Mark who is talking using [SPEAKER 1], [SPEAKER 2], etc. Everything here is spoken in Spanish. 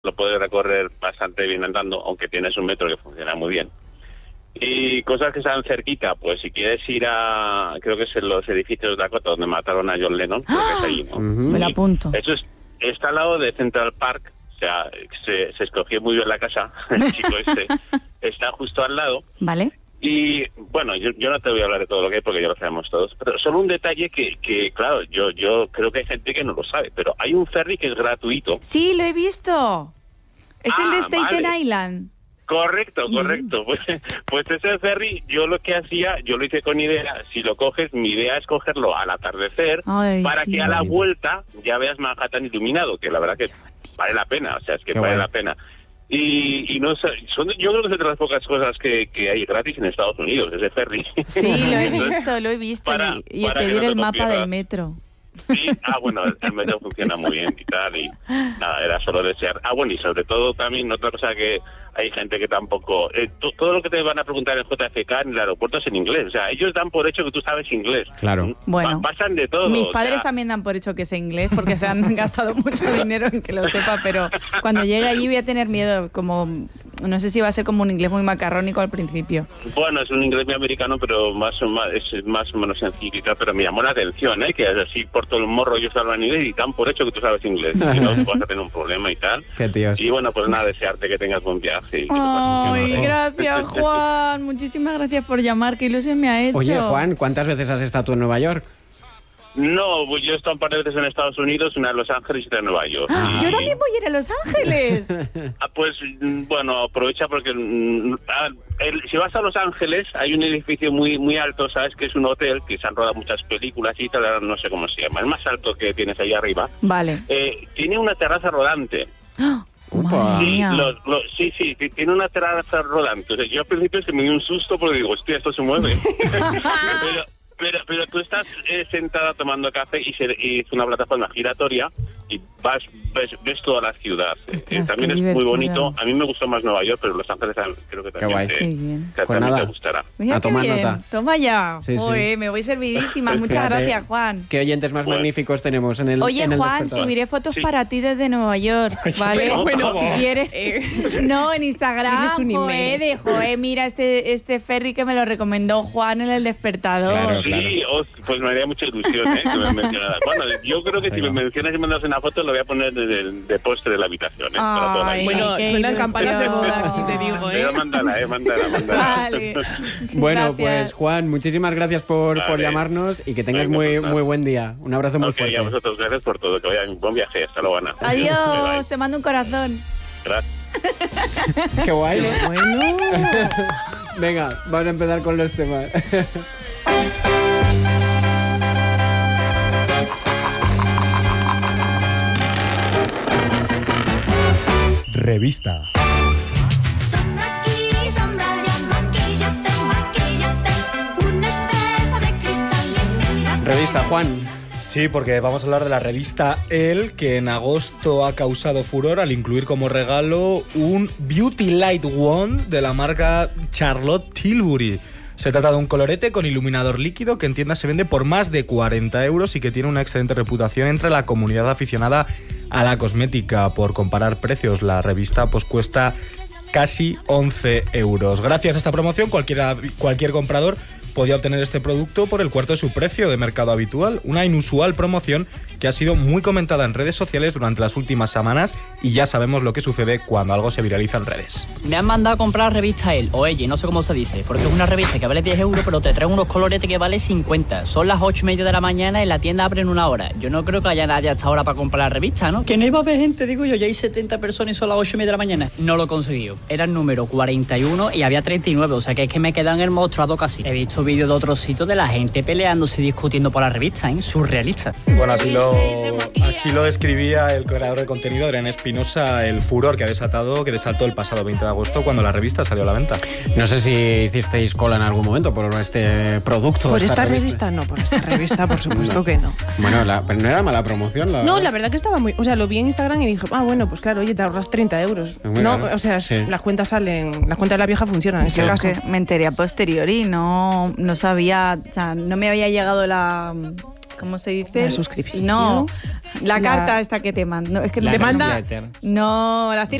[SPEAKER 1] lo puedes recorrer bastante bien andando, aunque tienes un metro que funciona muy bien. Y cosas que están cerquita, pues si quieres ir a, creo que es en los edificios de Dakota, donde mataron a John Lennon, creo que es ahí, ¿no?
[SPEAKER 2] Me lo apunto.
[SPEAKER 1] Eso está al lado de Central Park, o sea, se escogió muy bien la casa, el chico está justo al lado.
[SPEAKER 2] Vale.
[SPEAKER 1] Y bueno, yo no te voy a hablar de todo lo que hay porque ya lo sabemos todos, pero solo un detalle que claro, yo creo que hay gente que no lo sabe, pero hay un ferry que es gratuito.
[SPEAKER 2] Sí, lo he visto. Es el de Staten Island.
[SPEAKER 1] Correcto. Pues ese ferry, yo lo que hacía, yo lo hice con idea, si lo coges, mi idea es cogerlo al atardecer.
[SPEAKER 2] Ay,
[SPEAKER 1] para
[SPEAKER 2] sí,
[SPEAKER 1] que a la vuelta ya veas Manhattan iluminado, que la verdad que vale la pena, o sea, es que vale la pena. Y no sé, yo creo que es de las pocas cosas que hay gratis en Estados Unidos, ese ferry.
[SPEAKER 2] Sí, lo he visto. Y pedir el mapa del metro.
[SPEAKER 1] Sí, bueno, el metro funciona muy bien y tal, y nada, era solo desear. Bueno, y sobre todo también otra cosa que hay gente que tampoco... todo lo que te van a preguntar en JFK en el aeropuerto es en inglés, o sea, ellos dan por hecho que tú sabes inglés.
[SPEAKER 3] Claro.
[SPEAKER 2] Bueno,
[SPEAKER 1] pasan de todo.
[SPEAKER 2] Mis padres también dan por hecho que sé inglés, porque se han gastado mucho dinero en que lo sepa, pero cuando llegue allí voy a tener miedo, como... No sé si va a ser como un inglés muy macarrónico al principio.
[SPEAKER 1] Bueno, es un inglés muy americano, pero es más o menos sencillo y tal, pero me llamó la atención, que así por todo el morro yo salgo en inglés y dan por hecho que tú sabes inglés, si no vas a tener un problema y tal.
[SPEAKER 3] Qué tíos.
[SPEAKER 1] Y bueno, pues nada, desearte que tengas buen viaje.
[SPEAKER 2] Ay, gracias, Juan. Muchísimas gracias por llamar, qué ilusión me ha hecho.
[SPEAKER 3] Oye, Juan, ¿cuántas veces has estado tú en Nueva York?
[SPEAKER 1] No, pues yo he estado un par de veces en Estados Unidos, una en Los Ángeles y otra en Nueva York.
[SPEAKER 2] Yo también voy a ir a Los Ángeles.
[SPEAKER 1] Pues bueno, aprovecha porque si vas a Los Ángeles hay un edificio muy alto, ¿sabes? Que es un hotel que se han rodado muchas películas y tal, no sé cómo se llama, el más alto que tienes ahí arriba.
[SPEAKER 2] Vale.
[SPEAKER 1] Tiene una terraza rodante. Sí, tiene una terraza rodante. O sea, yo al principio se me dio un susto porque digo, hostia, esto se mueve. Pero tú estás sentada tomando café y es una plataforma giratoria y ves toda la ciudad.
[SPEAKER 2] Ostras,
[SPEAKER 1] también es muy bonito. A mí me gustó más Nueva York, pero Los Ángeles creo que también te gustará.
[SPEAKER 2] Mira,
[SPEAKER 3] a tomar
[SPEAKER 2] bien.
[SPEAKER 3] nota.
[SPEAKER 2] Toma ya.
[SPEAKER 3] Sí.
[SPEAKER 2] Me voy servidísima. Muchas gracias, Juan.
[SPEAKER 3] ¿Qué oyentes más magníficos tenemos en el
[SPEAKER 2] Oye,
[SPEAKER 3] en el
[SPEAKER 2] Juan,
[SPEAKER 3] despertador?
[SPEAKER 2] subiré fotos para ti desde Nueva York, ¿vale?
[SPEAKER 1] Bueno,
[SPEAKER 2] si quieres. No, en Instagram.
[SPEAKER 4] Tienes un email.
[SPEAKER 2] Mira este ferry que me lo recomendó Juan en el despertador.
[SPEAKER 3] Claro.
[SPEAKER 1] Sí, pues me haría mucha ilusión, que me mencionara. Bueno, yo creo que si me mencionas y me mandas una foto, lo voy a poner de postre de la habitación, para toda la vida.
[SPEAKER 4] Bueno, suenan campanas de boda aquí, te digo,
[SPEAKER 1] Pero mándala.
[SPEAKER 2] Vale.
[SPEAKER 3] Bueno,
[SPEAKER 2] Gracias.
[SPEAKER 3] Pues Juan, muchísimas gracias por llamarnos y que tengas muy buen día. Un abrazo muy fuerte.
[SPEAKER 1] Y a vosotros, gracias por todo. Que vayan buen viaje. Hasta luego, Ana.
[SPEAKER 2] Adiós, te mando un corazón.
[SPEAKER 1] Gracias.
[SPEAKER 3] Qué guay, ¿no?
[SPEAKER 4] Bueno.
[SPEAKER 3] Venga, vamos a empezar con los temas.
[SPEAKER 5] Revista.
[SPEAKER 6] Sombra aquí, sombra allá, maquíllate, un espejo de cristal y mira.
[SPEAKER 3] Revista, Juan.
[SPEAKER 5] Sí, porque vamos a hablar de la revista Elle, que en agosto ha causado furor al incluir como regalo un Beauty Light Wand de la marca Charlotte Tilbury. Se trata de un colorete con iluminador líquido que en tiendas se vende por más de 40 euros y que tiene una excelente reputación entre la comunidad aficionada a la cosmética. Por comparar precios, la revista pues cuesta casi 11 euros. Gracias a esta promoción, cualquier comprador podía obtener este producto por el cuarto de su precio de mercado habitual. Una inusual promoción que ha sido muy comentada en redes sociales durante las últimas semanas y ya sabemos lo que sucede cuando algo se viraliza en redes.
[SPEAKER 7] Me han mandado a comprar revista Elle, o Elle, no sé cómo se dice, porque es una revista que vale 10 euros, pero te traen unos coloretes que vale 50. Son las 8:30 de la mañana y la tienda abre en una hora. Yo no creo que haya nadie hasta ahora para comprar la revista, ¿no? Que no iba a haber gente, digo yo, ya hay 70 personas y son las 8:30 de la mañana. No lo he conseguido. Era el número 41 y había 39, o sea que es que me quedan en el mostrado casi. He visto vídeos de otros sitios de la gente peleándose y discutiendo por la revista, surrealista.
[SPEAKER 5] Bueno, así lo describía el creador de contenido, Adrián Espinosa, el furor que desató el pasado 20 de agosto cuando la revista salió a la venta.
[SPEAKER 3] No sé si hicisteis cola en algún momento por este producto.
[SPEAKER 4] ¿Por esta revista? No, por esta revista, por supuesto que no.
[SPEAKER 3] Bueno, pero no era mala promoción.
[SPEAKER 4] No, la verdad que estaba muy... O sea, lo vi en Instagram y dije, bueno, pues claro, oye, te ahorras 30 euros.
[SPEAKER 3] Bueno,
[SPEAKER 4] no, o sea,
[SPEAKER 3] sí.
[SPEAKER 4] las cuentas salen... Las cuentas de la vieja funcionan en este caso.
[SPEAKER 2] Que me enteré a posteriori, no sabía, o sea, no me había llegado la... ¿Cómo se dice?
[SPEAKER 4] ¿La suscripción?
[SPEAKER 2] No, La carta esta que te manda. No, es que
[SPEAKER 3] La
[SPEAKER 2] te manda.
[SPEAKER 3] newsletter.
[SPEAKER 2] No, la